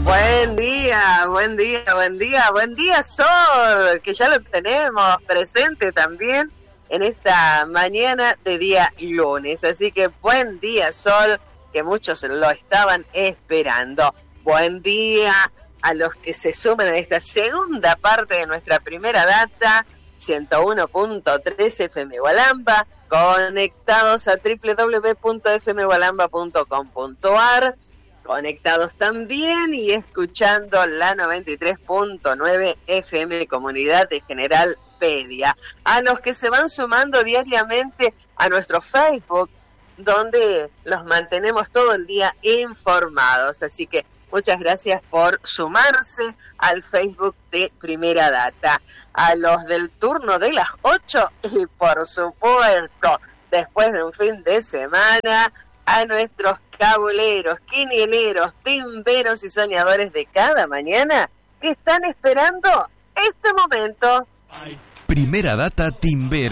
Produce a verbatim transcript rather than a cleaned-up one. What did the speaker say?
Buen día, buen día, buen día, buen día Sol, que ya lo tenemos presente también en esta mañana de día lunes. Así que buen día Sol, que muchos lo estaban esperando. Buen día a los que se sumen a esta segunda parte de nuestra primera data, ciento uno punto tres F M Gualamba, conectados a doble u doble u doble u punto f m gualamba punto com punto a r, conectados también y escuchando la noventa y tres punto nueve F M Comunidad de General Pedia. A los que se van sumando diariamente a nuestro Facebook, donde los mantenemos todo el día informados. Así que muchas gracias por sumarse al Facebook de Primera Data. A los del turno de las ocho y por supuesto, después de un fin de semana, a nuestros cabuleros, quinieleros, timberos y soñadores de cada mañana que están esperando este momento. Primera Data Timbera.